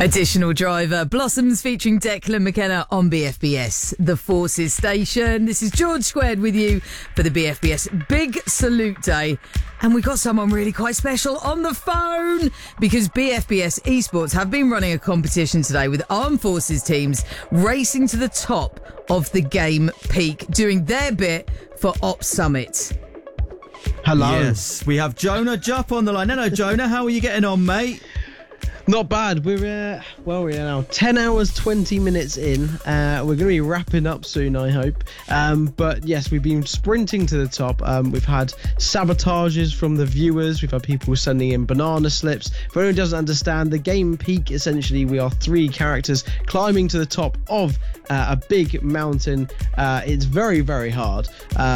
Additional driver, Blossoms featuring Declan McKenna on BFBS, the Forces Station. This is George Squared with you for the BFBS Big Salute Day. And we got someone really quite special on the phone because BFBS Esports have been running a competition today with armed forces teams racing to the top of the game peak, doing their bit for Ops Summit. Hello. Yes, we have Jonah Jupp on the line. Hello, Jonah. How are you getting on, mate? Not bad. We're now 10 hours, 20 minutes in. We're going to be wrapping up soon, I hope. But yes, we've been sprinting to the top. We've had sabotages from the viewers. We've had people sending in banana slips. For anyone who doesn't understand, the game peak, essentially, we are 3 characters climbing to the top of a big mountain. It's very, very hard.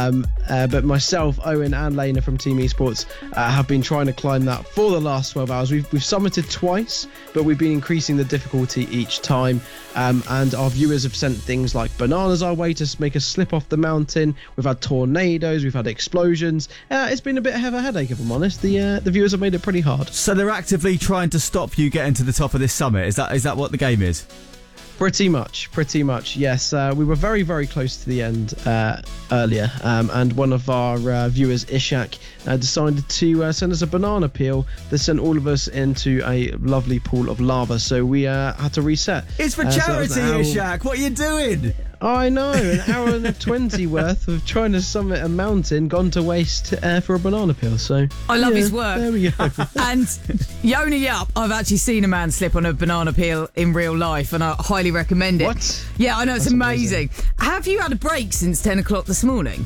But myself, Owen and Lena from Team Esports have been trying to climb that for the last 12 hours. We've summited twice, but we've been increasing the difficulty each time. And our viewers have sent things like bananas our way to make us slip off the mountain. We've had tornadoes, we've had explosions. It's been a bit of a headache, if I'm honest. The viewers have made it pretty hard. So they're actively trying to stop you getting to the top of this summit. Is that what the game is? Pretty much, yes. We were very, very close to the end earlier, and one of our viewers, Ishak, decided to send us a banana peel that sent all of us into a lovely pool of lava, so we had to reset. It's for charity, Ishak. What are you doing? I know, an hour and 20 worth of trying to summit a mountain gone to waste for a banana peel. So I love his work. There we go. And Yona Yup, I've actually seen a man slip on a banana peel in real life, and I highly recommend it. What? Yeah, I know, it's amazing. Have you had a break since 10 o'clock this morning?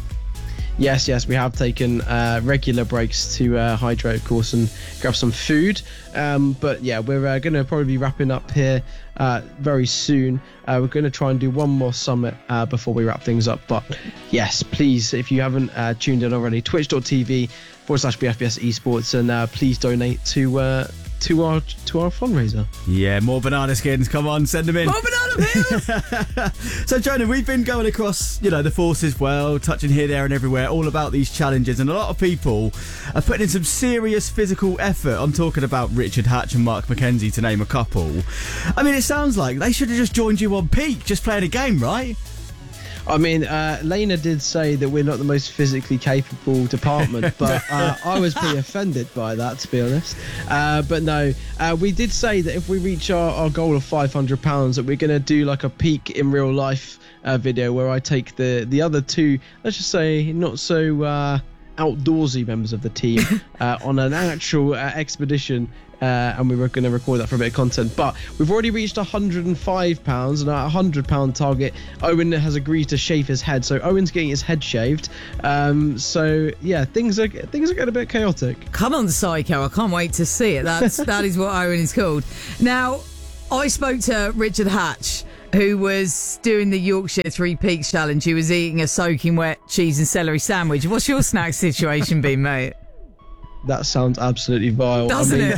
Yes, we have taken regular breaks to hydrate, of course, and grab some food. But yeah, we're going to probably be wrapping up here very soon. We're going to try and do one more summit before we wrap things up. But yes, please, if you haven't tuned in already, twitch.tv/BFBS Esports, and please donate to our fundraiser. Yeah, more banana skins. Come on, send them in. More banana peels! So, Jonah, we've been going across, the Forces world, touching here, there and everywhere, all about these challenges, and a lot of people are putting in some serious physical effort. I'm talking about Richard Hatch and Mark McKenzie, to name a couple. I mean, it sounds like they should have just joined you on peak, just playing a game, right? I mean, Lena did say that we're not the most physically capable department, but I was pretty offended by that, to be honest. But no, we did say that if we reach our goal of £500, that we're going to do like a peak in real life video where I take the other 2, let's just say, not so outdoorsy members of the team on an actual expedition. And we were going to record that for a bit of content, but we've already reached £105, and our £100 target, Owen has agreed to shave his head, so Owen's getting his head shaved. So yeah, things are getting a bit chaotic. Come on, Psycho, I can't wait to see it. That is what Owen is called. Now, I spoke to Richard Hatch, who was doing the Yorkshire 3 Peaks Challenge. He was eating a soaking wet cheese and celery sandwich. What's your snack situation been, mate? That sounds absolutely vile. Doesn't it?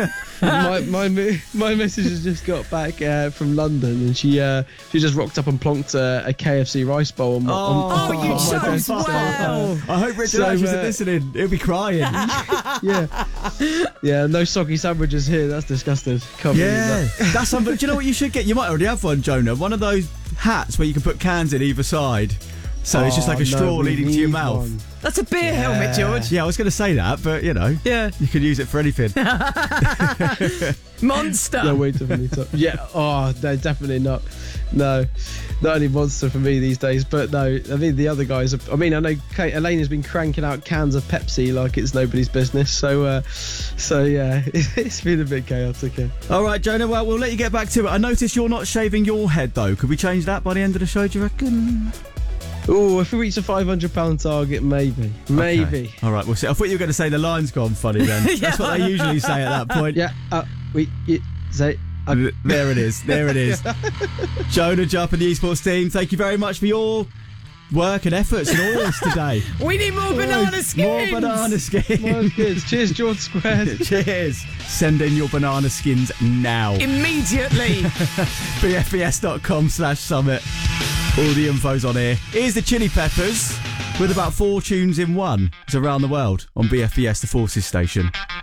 My missus has just got back from London, and she just rocked up and plonked a KFC rice bowl on you my chose desk. well. I hope Richard Hatch isn't listening. He'll be crying. Yeah, no soggy sandwiches here. That's disgusting. Can't believe that. That's something. Do you know what you should get? You might already have one, Jonah. One of those hats where you can put cans in either side. So it's just like a straw leading to your mouth. One. That's a beer helmet, George. Yeah, I was going to say that, but Yeah. you could use it for anything. Monster. No way to finish up. Yeah. Oh, no, definitely not. No, not only Monster for me these days, but no. I mean, the other guys. I know Elena's been cranking out cans of Pepsi like it's nobody's business. So yeah, it's been a bit chaotic here. All right, Jonah. Well, we'll let you get back to it. I noticed you're not shaving your head though. Could we change that by the end of the show? Do you reckon? Oh, if we reach a £500 target, maybe. Okay. All right, we'll see. I thought you were going to say the line's gone funny then. That's what they usually say at that point. Yeah. There it is. Jonah Jupp and the esports team, thank you very much for your work and efforts and all this today. We need more banana skins. More banana skins. Cheers, George Squared. Cheers. Send in your banana skins now. Immediately. BFBS.com/summit. All the info's on here. Here's the Chili Peppers with about 4 tunes in one. It's Around the World on BFBS, the Forces Station.